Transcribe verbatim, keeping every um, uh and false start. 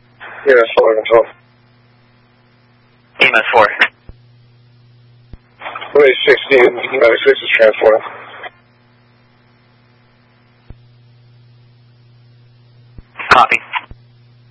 Yeah, that's four control. E M S four. one eight sixteen, ninety-six is transporting. Copy.